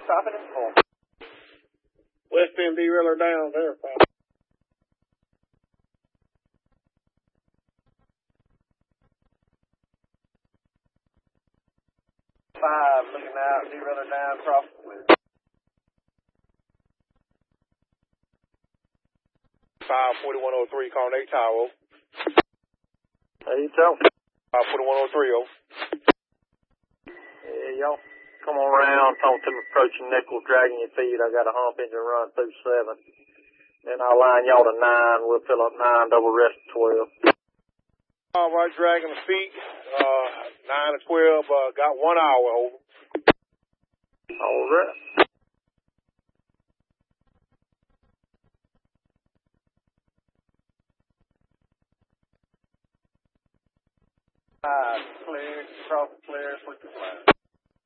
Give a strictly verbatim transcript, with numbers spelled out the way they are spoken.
Stopping in four. West End derailleur down there. Five, looking out, derailleur down, cross the clear. five forty-one oh three, calling eight Tower. Hey, Joe. five forty-one oh three, oh. Yeah, y'all come on around, talk to me approaching Nichols, dragging your feet. I got a hump engine run through seven. Then I'll line y'all to nine. We'll fill up nine, double rest twelve. All right, dragging the feet. Uh, nine to twelve. Uh, got one hour over. All right. Five, clear, cross clear, switch the flag.